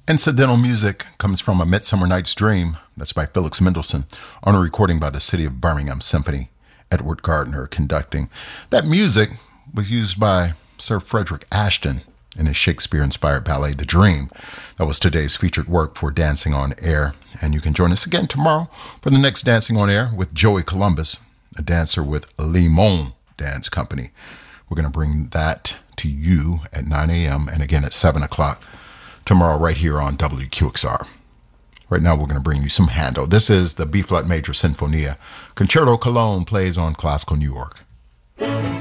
Incidental music comes from A Midsummer Night's Dream. That's by Felix Mendelssohn on a recording by the City of Birmingham Symphony. Edward Gardner conducting. That music was used by Sir Frederick Ashton in his Shakespeare-inspired ballet, The Dream. That was today's featured work for Dancing on Air. And you can join us again tomorrow for the next Dancing on Air with Joey Columbus, a dancer with Limon Dance Company. We're going to bring that to you at 9 a.m. and again at 7 o'clock tomorrow right here on WQXR. Right now we're going to bring you some Handel. This is the B-flat major Sinfonia. Concerto Cologne plays on Classical New York.